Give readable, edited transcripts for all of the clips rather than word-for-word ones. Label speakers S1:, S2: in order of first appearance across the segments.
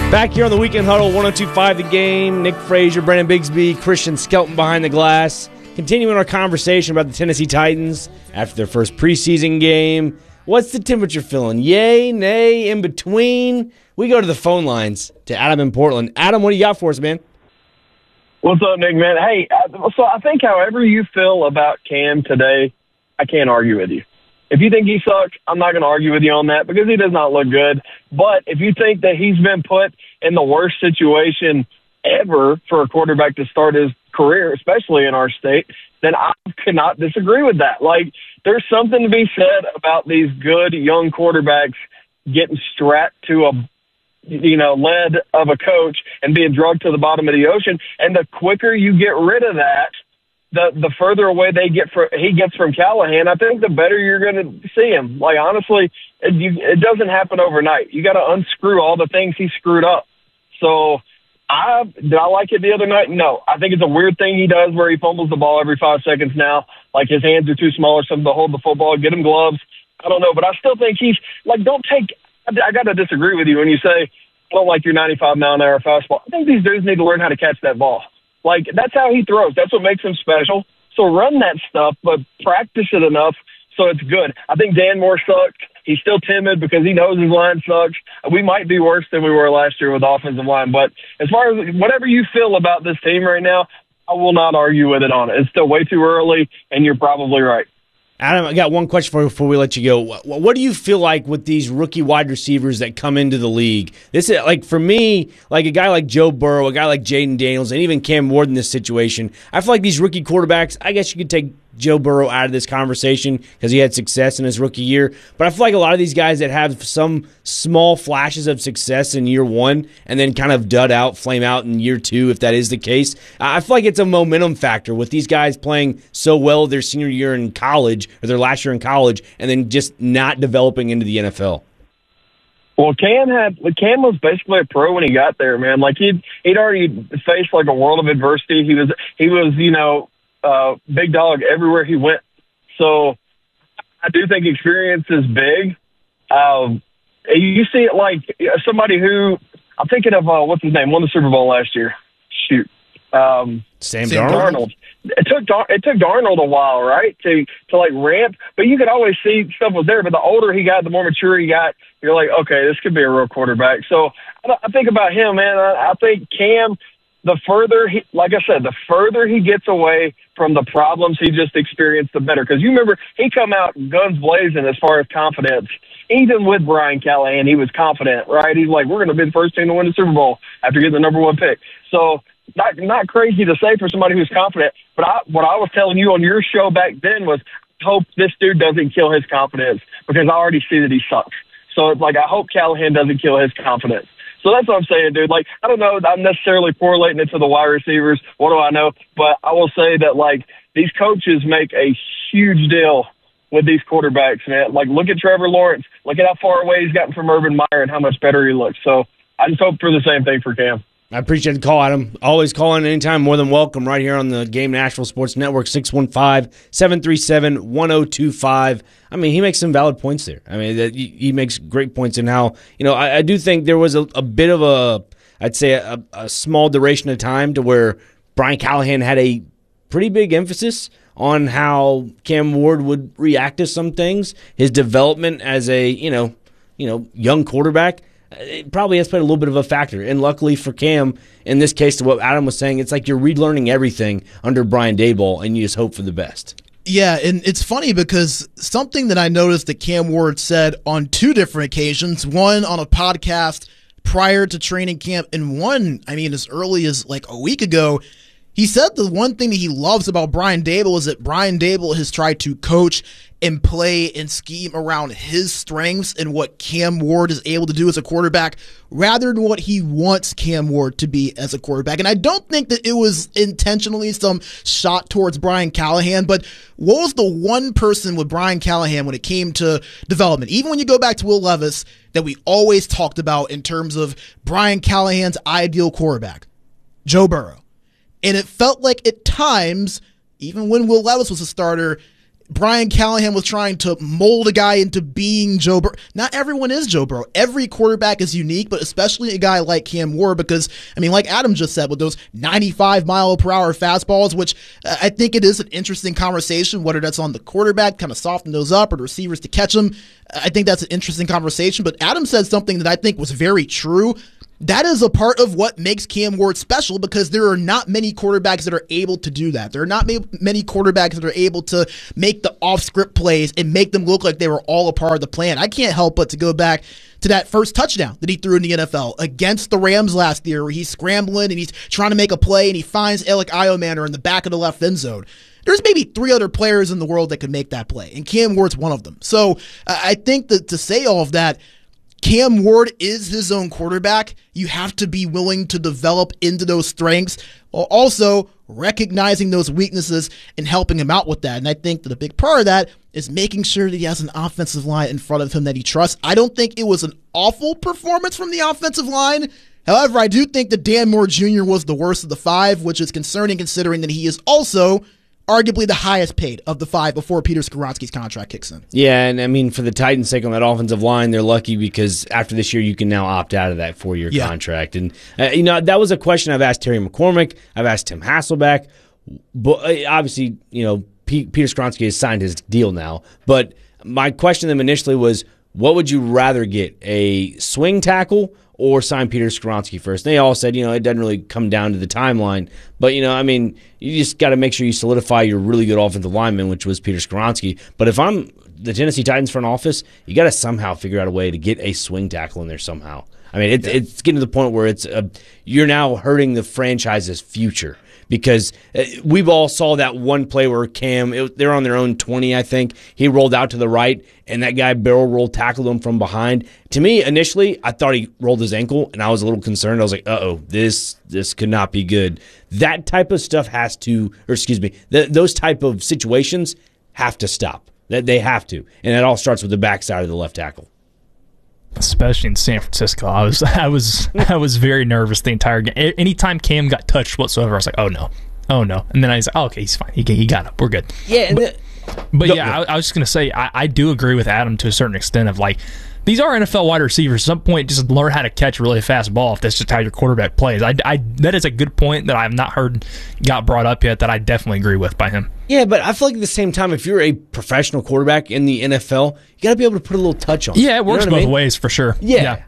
S1: Back here on the Weekend Huddle, 102.5 The Game. Nick Frazier, Brandon Bigsby, Christian Skelton behind the glass. Continuing our conversation about the Tennessee Titans after their first preseason game. What's the temperature feeling? Yay, nay, in between? We go to the phone lines to Adam in Portland. Adam, what do you got for us, man?
S2: What's up, Nick, man? Hey, so I think however you feel about Cam today, I can't argue with you. If you think he sucks, I'm not going to argue with you on that because he does not look good. But if you think that he's been put in the worst situation ever for a quarterback to start his career, especially in our state, then I cannot disagree with that. Like, there's something to be said about these good young quarterbacks getting strapped to a lead of a coach and being drugged to the bottom of the ocean. And the quicker you get rid of that, the further away he gets from Callahan, I think the better you're going to see him. Like, honestly, it doesn't happen overnight. You got to unscrew all the things he screwed up. So, did I like it the other night? No. I think it's a weird thing he does where he fumbles the ball every 5 seconds now. Like, his hands are too small or something to hold the football. Get him gloves. I don't know. But I still think he's, like, I got to disagree with you when you say, I don't like your 95-mile-an-hour fastball. I think these dudes need to learn how to catch that ball. Like, that's how he throws. That's what makes him special. So run that stuff, but practice it enough so it's good. I think Dan Moore sucked. He's still timid because he knows his line sucks. We might be worse than we were last year with offensive line. But as far as whatever you feel about this team right now, I will not argue with it on it. It's still way too early, and you're probably right.
S1: Adam, I got one question for you before we let you go. What do you feel like with these rookie wide receivers that come into the league? This is, like, for me, like a guy like Joe Burrow, a guy like Jaden Daniels, and even Cam Ward in this situation, I feel like these rookie quarterbacks, I guess you could take Joe Burrow out of this conversation because he had success in his rookie year. But I feel like a lot of these guys that have some small flashes of success in year one and then kind of flame out in year two, if that is the case, I feel like it's a momentum factor with these guys playing so well their senior year in college or their last year in college and then just not developing into the NFL.
S2: Well, Cam was basically a pro when he got there, man. Like, he'd already faced like a world of adversity. He was big dog everywhere he went. So I do think experience is big. You see it like somebody who I'm thinking of, what's his name, won the Super Bowl last year. Shoot.
S1: Sam Darnold.
S2: It took Darnold a while, right, to like ramp, but you could always see stuff was there. But the older he got, the more mature he got, you're like, okay, this could be a real quarterback. So I think about him, man. I think Cam, the further he gets away from the problems he just experienced, the better. Because you remember, he come out guns blazing as far as confidence. Even with Brian Callahan, he was confident, right? He's like, we're going to be the first team to win the Super Bowl after getting the number one pick. So not crazy to say for somebody who's confident. But what I was telling you on your show back then was, I hope this dude doesn't kill his confidence because I already see that he sucks. So it's like, I hope Callahan doesn't kill his confidence. So that's what I'm saying, dude. Like, I don't know, I'm necessarily correlating it to the wide receivers. What do I know? But I will say that, like, these coaches make a huge deal with these quarterbacks, man. Like, look at Trevor Lawrence. Look at how far away he's gotten from Urban Meyer and how much better he looks. So I just hope for the same thing for Cam.
S1: I appreciate the call, Adam. Always call in anytime, more than welcome, right here on the Game Nashville Sports Network, 615-737-1025. I mean, he makes some valid points there. I mean, he makes great points in how, I do think there was a bit of a small duration of time to where Brian Callahan had a pretty big emphasis on how Cam Ward would react to some things, his development as a, young quarterback. It probably has played a little bit of a factor. And luckily for Cam, in this case, to what Adam was saying, it's like you're relearning everything under Brian Daboll, and you just hope for the best.
S3: Yeah, and it's funny because something that I noticed that Cam Ward said on two different occasions, one on a podcast prior to training camp, and one, as early as like a week ago, he said the one thing that he loves about Brian Daboll is that Brian Daboll has tried to coach and play and scheme around his strengths and what Cam Ward is able to do as a quarterback rather than what he wants Cam Ward to be as a quarterback. And I don't think that it was intentionally some shot towards Brian Callahan, but what was the one person with Brian Callahan when it came to development, even when you go back to Will Levis, that we always talked about in terms of Brian Callahan's ideal quarterback? Joe Burrow. And it felt like at times, even when Will Levis was a starter, Brian Callahan was trying to mold a guy into being Joe Burrow. Not everyone is Joe Burrow. Every quarterback is unique, but especially a guy like Cam Ward, because, I mean, like Adam just said, with those 95-mile-per-hour fastballs, which I think it is an interesting conversation, whether that's on the quarterback, kind of soften those up, or the receivers to catch them. I think that's an interesting conversation. But Adam said something that I think was very true. That is a part of what makes Cam Ward special, because there are not many quarterbacks that are able to do that. There are not many quarterbacks that are able to make the off-script plays and make them look like they were all a part of the plan. I can't help but to go back to that first touchdown that he threw in the NFL against the Rams last year, where he's scrambling and he's trying to make a play and he finds Alec Iomander in the back of the left end zone. There's maybe 3 other players in the world that could make that play, and Cam Ward's one of them. So I think that to say all of that, Cam Ward is his own quarterback. You have to be willing to develop into those strengths while also recognizing those weaknesses and helping him out with that. And I think that a big part of that is making sure that he has an offensive line in front of him that he trusts. I don't think it was an awful performance from the offensive line. However, I do think that Dan Moore Jr. was the worst of the 5, which is concerning considering that he is also arguably the highest paid of the 5 before Peter Skoronski's contract kicks in.
S1: Yeah, and I mean, for the Titans' sake on that offensive line, they're lucky because after this year, you can now opt out of that 4-year contract. And, that was a question I've asked Terry McCormick. I've asked Tim Hasselbeck. But obviously, Peter Skoronski has signed his deal now. But my question to them initially was, what would you rather get, a swing tackle or sign Peter Skoronski first? And they all said, it doesn't really come down to the timeline. But, you just got to make sure you solidify your really good offensive lineman, which was Peter Skoronski. But if I'm the Tennessee Titans front office, you got to somehow figure out a way to get a swing tackle in there somehow. I mean, it's getting to the point where you're now hurting the franchise's future. Because we've all saw that one play where Cam, they're on their own 20, I think. He rolled out to the right, and that guy barrel rolled, tackled him from behind. To me, initially, I thought he rolled his ankle, and I was a little concerned. I was like, this could not be good. That type of stuff those type of situations have to stop. They have to. And it all starts with the backside of the left tackle.
S4: Especially in San Francisco, I was very nervous the entire game. Anytime Cam got touched whatsoever, I was like, oh no. And then I was like, okay, he's fine. He got up. We're good.
S1: Yeah.
S4: I was just gonna say I do agree with Adam to a certain extent of like, these are NFL wide receivers. At some point, just learn how to catch a really fast ball if that's just how your quarterback plays. That is a good point that I have not heard got brought up yet that I definitely agree with by him.
S1: Yeah, but I feel like at the same time, if you're a professional quarterback in the NFL, you got to be able to put a little touch on it.
S4: Yeah, it works both ways for sure.
S1: Yeah.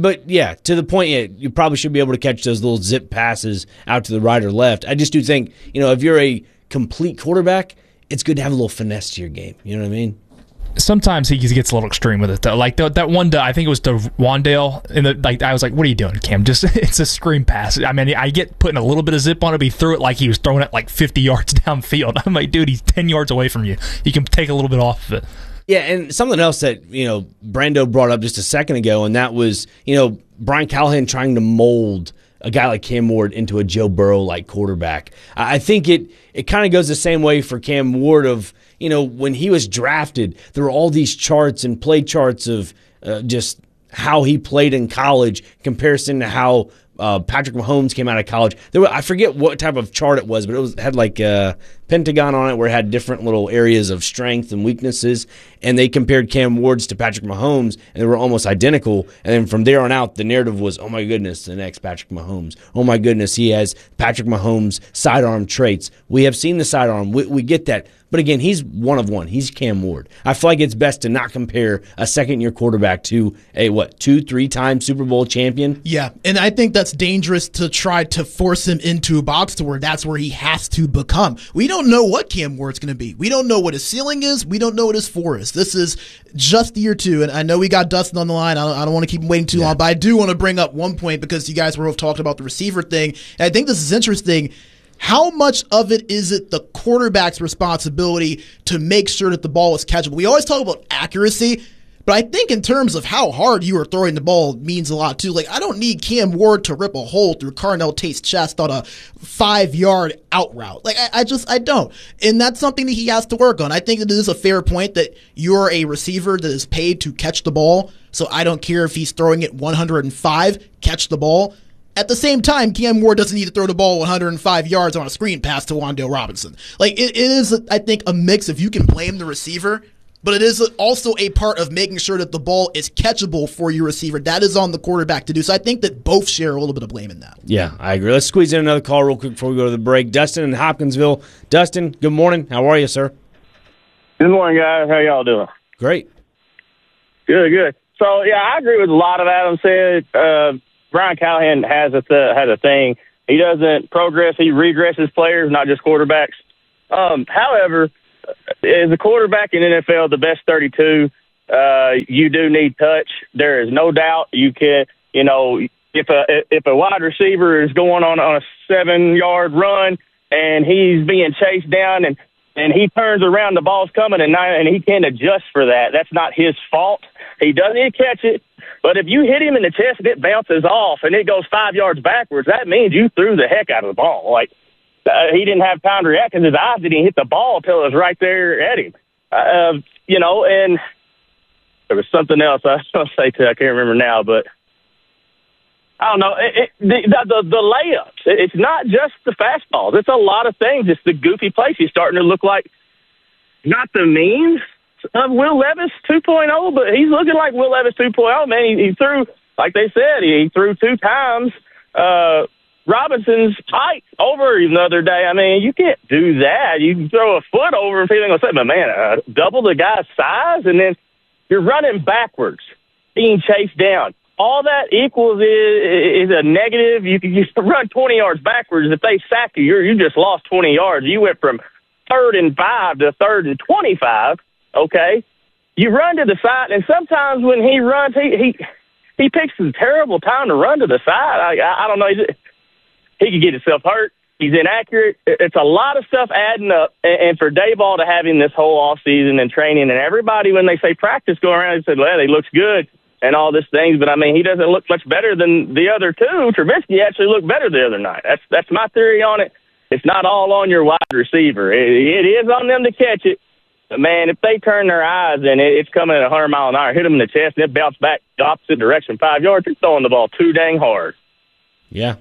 S1: To the point, you probably should be able to catch those little zip passes out to the right or left. I just do think, if you're a complete quarterback, it's good to have a little finesse to your game. You know what I mean?
S4: Sometimes he gets a little extreme with it, though. Like that one, I think it was to Wandale, and I was like, "What are you doing, Cam? It's a screen pass." I mean, I get putting a little bit of zip on it, but he threw it like he was throwing it like 50 yards downfield. I'm like, dude, he's 10 yards away from you. You can take a little bit off of it.
S1: Yeah, and something else that Brando brought up just a second ago, and that was Brian Callahan trying to mold a guy like Cam Ward into a Joe Burrow-like quarterback. I think it kind of goes the same way for Cam Ward of, when he was drafted, there were all these charts and play charts of just how he played in college in comparison to how Patrick Mahomes came out of college. I forget what type of chart it was, but it had like a pentagon on it where it had different little areas of strength and weaknesses, and they compared Cam Ward's to Patrick Mahomes, and they were almost identical. And then from there on out, the narrative was, oh my goodness, the next Patrick Mahomes. Oh my goodness, he has Patrick Mahomes' sidearm traits. We have seen the sidearm. We get that. But again, he's one of one. He's Cam Ward. I feel like it's best to not compare a second-year quarterback to a, 2-3-time Super Bowl champion?
S3: Yeah, and I think that's dangerous to try to force him into a box to where that's where he has to become. We don't know what Cam Ward's going to be. We don't know what his ceiling is. We don't know what his floor is. This is just year 2, and I know we got Dustin on the line. I don't want to keep him waiting too long, but I do want to bring up one point because you guys were talking about the receiver thing, and I think this is interesting. How much of it is it the quarterback's responsibility to make sure that the ball is catchable? We always talk about accuracy, but I think in terms of how hard you are throwing the ball means a lot too. Like, I don't need Cam Ward to rip a hole through Carnell Tate's chest on a 5-yard out route. Like, I don't. And that's something that he has to work on. I think that it is a fair point that you're a receiver that is paid to catch the ball. So I don't care if he's throwing it 105, catch the ball. At the same time, Cam Ward doesn't need to throw the ball 105 yards on a screen pass to Wan'Dale Robinson. Like, it is, I think, a mix if you can blame the receiver, but it is also a part of making sure that the ball is catchable for your receiver. That is on the quarterback to do. So I think that both share a little bit of blame in that.
S1: Yeah, I agree. Let's squeeze in another call real quick before we go to the break. Dustin in Hopkinsville. Dustin, good morning. How are you, sir?
S2: Good morning, guys. How y'all doing?
S1: Great.
S2: Good. So, yeah, I agree with a lot of Adam said. Brian Callahan has a thing. He doesn't progress. He regresses players, not just quarterbacks. However, as a quarterback in NFL, the best 32, you do need touch. There is no doubt you can, if a wide receiver is going on a 7-yard run and he's being chased down and he turns around, the ball's coming, and he can't adjust for that. That's not his fault. He doesn't need to catch it. But if you hit him in the chest and it bounces off and it goes 5 yards backwards, that means you threw the heck out of the ball. Like, he didn't have time to react because his eyes didn't hit the ball until it was right there at him. And there was something else I was going to say, too. I can't remember now, but I don't know. The layups, it's not just the fastballs. It's a lot of things. It's the goofy plays. He's starting to look like not the memes of Will Levis 2.0, but he's looking like Will Levis 2.0, man. He threw, like they said, he threw 2 times Robinson's height over him the other day. I mean, you can't do that. You can throw a foot over him, people ain't going to say, but man, double the guy's size, and then you're running backwards, being chased down. All that equals is a negative. You can just run 20 yards backwards. If they sack you, you just lost 20 yards. You went from 3rd and 5 to 3rd and 25. Okay, you run to the side, and sometimes when he runs, he picks a terrible time to run to the side. I don't know. He could get himself hurt. He's inaccurate. It's a lot of stuff adding up. And for Daboll to have him this whole offseason and training, and everybody, when they say practice, go around and say, well, he looks good and all these things. But, I mean, he doesn't look much better than the other two. Trubisky actually looked better the other night. That's my theory on it. It's not all on your wide receiver. It is on them to catch it. But, man, if they turn their eyes and it's coming at 100 miles an hour, hit them in the chest, and it bounces back the opposite direction 5 yards, you're throwing the ball too dang hard.
S1: Yeah,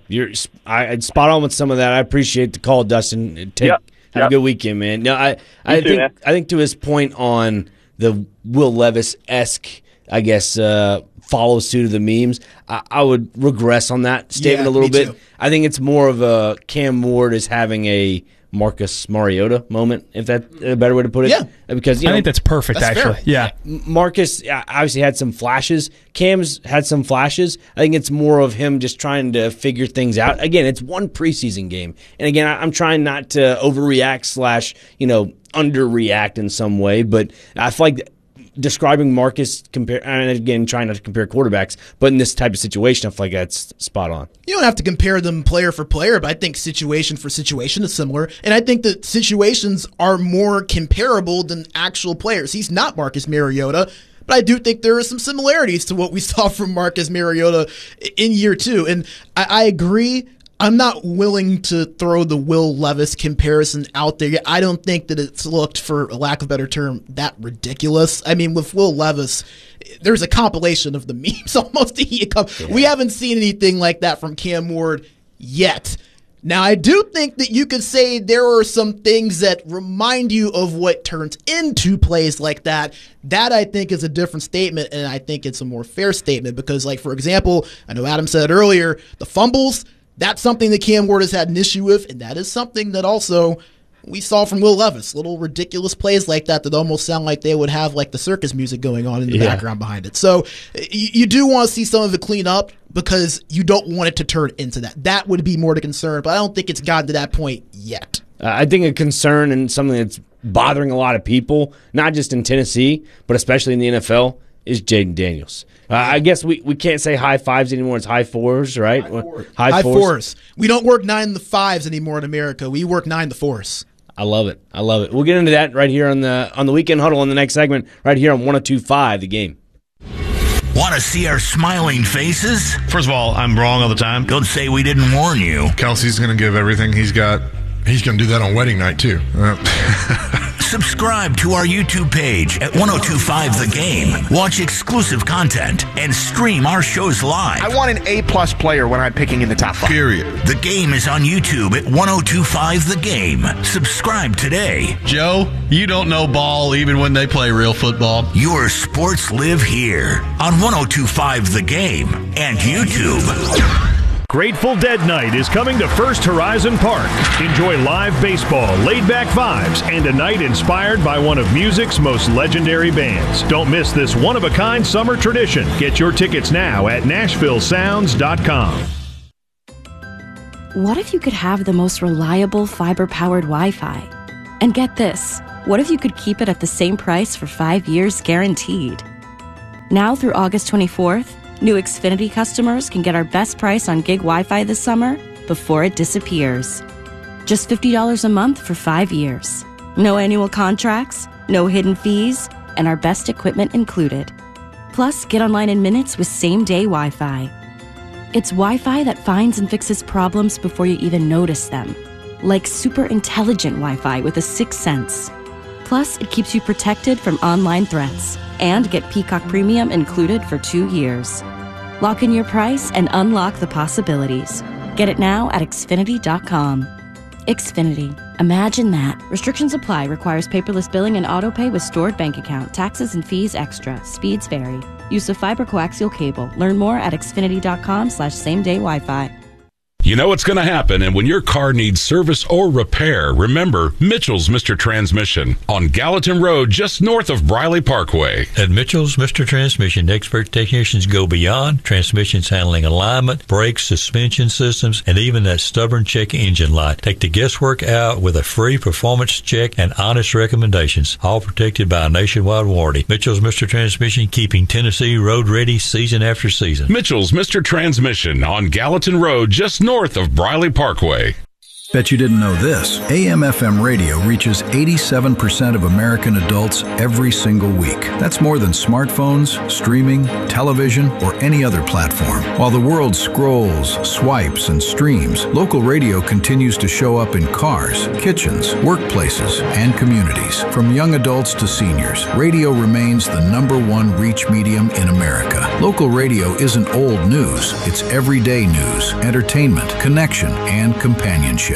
S1: I'd spot on with some of that. I appreciate the call, Dustin. Have a good weekend, man. No, I think to his point on the Will Levis-esque, I guess, follow suit of the memes, I would regress on that statement a little bit. Too. I think it's more of a Cam Ward is having a Marcus Mariota moment, if that's a better way to put it.
S3: Yeah.
S1: Because,
S4: I think that's perfect, actually. Fair. Yeah.
S1: Marcus obviously had some flashes. Cam's had some flashes. I think it's more of him just trying to figure things out. Again, it's one preseason game. And again, I'm trying not to overreact / underreact in some way, but I feel like describing Marcus and again, trying not to compare quarterbacks, but in this type of situation, I feel like that's spot on.
S3: You don't have to compare them player for player, but I think situation for situation is similar. And I think that situations are more comparable than actual players. He's not Marcus Mariota, but I do think there are some similarities to what we saw from Marcus Mariota in year 2. And I agree. I'm not willing to throw the Will Levis comparison out there. I don't think that it's looked, for a lack of a better term, that ridiculous. I mean, with Will Levis, there's a compilation of the memes almost. We haven't seen anything like that from Cam Ward yet. Now, I do think that you could say there are some things that remind you of what turns into plays like that. That, I think, is a different statement, and I think it's a more fair statement because, like, for example, I know Adam said earlier, the fumbles, that's something that Cam Ward has had an issue with, and that is something that also we saw from Will Levis. Little ridiculous plays like that almost sound like they would have like the circus music going on in the background behind it. So you do want to see some of it clean up because you don't want it to turn into that. That would be more the concern, but I don't think it's gotten to that point yet.
S1: I think a concern and something that's bothering a lot of people, not just in Tennessee, but especially in the NFL, is Jayden Daniels. I guess we can't say high fives anymore. It's high fours, right?
S3: High fours. We don't work 9 to 5s anymore in America. We work 9 to 4s.
S1: I love it. We'll get into that right here on the Weekend Huddle in the next segment, right here on 102.5 The Game.
S5: Want to see our smiling faces?
S6: First of all, I'm wrong all the time.
S5: Don't say we didn't warn you.
S7: Kelsey's going to give everything he's got. He's going to do that on wedding night, too.
S5: Subscribe to our YouTube page at 1025 The Game. Watch exclusive content and stream our shows live.
S7: I want an A-plus player when I'm picking in the top 5.
S6: Period.
S5: The Game is on YouTube at 1025 The Game. Subscribe today.
S6: Joe, you don't know ball even when they play real football.
S5: Your sports live here on 1025 The Game and YouTube.
S8: Grateful Dead Night is coming to First Horizon Park. Enjoy live baseball, laid-back vibes, and a night inspired by one of music's most legendary bands. Don't miss this one-of-a-kind summer tradition. Get your tickets now at NashvilleSounds.com.
S9: What if you could have the most reliable fiber-powered Wi-Fi? And get this, what if you could keep it at the same price for 5 years guaranteed? Now through August 24th, new Xfinity customers can get our best price on gig Wi-Fi this summer before it disappears. Just $50 a month for 5 years. No annual contracts, no hidden fees, and our best equipment included. Plus, get online in minutes with same-day Wi-Fi. It's Wi-Fi that finds and fixes problems before you even notice them. Like super intelligent Wi-Fi with a sixth sense. Plus, it keeps you protected from online threats. And get Peacock Premium included for 2 years. Lock in your price and unlock the possibilities. Get it now at Xfinity.com. Xfinity. Imagine that. Restrictions apply. Requires paperless billing and autopay with stored bank account. Taxes and fees extra. Speeds vary. Use of fiber coaxial cable. Learn more at Xfinity.com/same-day Wi-Fi.
S10: You know what's going to happen, and when your car needs service or repair, remember Mitchell's Mr. Transmission on Gallatin Road, just north of Briley Parkway.
S11: At Mitchell's Mr. Transmission, expert technicians go beyond transmissions handling alignment, brakes, suspension systems, and even that stubborn check engine light. Take the guesswork out with a free performance check and honest recommendations, all protected by a nationwide warranty. Mitchell's Mr. Transmission, keeping Tennessee road ready season after season.
S10: Mitchell's Mr. Transmission on Gallatin Road, just north of Briley Parkway.
S12: Bet you didn't know this. AM/FM radio reaches 87% of American adults every single week. That's more than smartphones, streaming, television, or any other platform. While the world scrolls, swipes, and streams, local radio continues to show up in cars, kitchens, workplaces, and communities. From young adults to seniors, radio remains the #1 reach medium in America. Local radio isn't old news. It's everyday news, entertainment, connection, and companionship.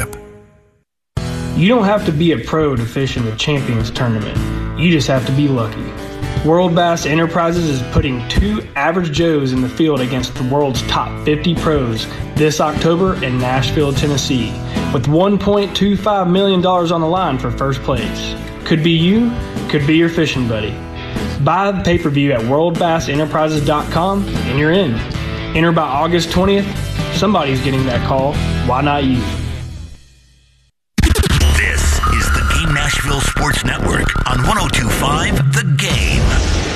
S13: You don't have to be a pro to fish in the Champions Tournament. You just have to be lucky. World Bass Enterprises is putting 2 average Joes in the field against the world's top 50 pros this October in Nashville, Tennessee, with $1.25 million on the line for first place. Could be you, could be your fishing buddy. Buy the pay-per-view at worldbassenterprises.com and you're in. Enter by August 20th. Somebody's getting that call. Why not you?
S5: Nashville Sports Network on 1025 The Game.